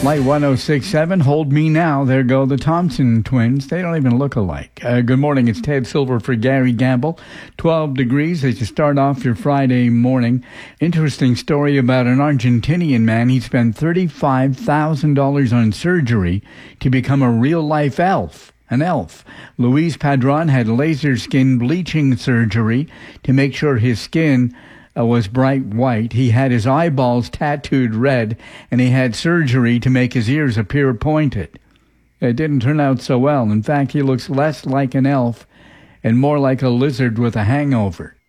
Light 106.7, Hold Me Now. There go the Thompson twins. They don't even look alike. Good morning. It's Ted Silver for Gary Gamble. 12 degrees as you start off your Friday morning. Interesting story about an Argentinian man. He spent $35,000 on surgery to become a real-life elf. An elf. Luis Padron had laser skin bleaching surgery to make sure his skin was bright white. He had his eyeballs tattooed red, and he had surgery to make his ears appear pointed. It didn't turn out so well. In fact, he looks less like an elf and more like a lizard with a hangover.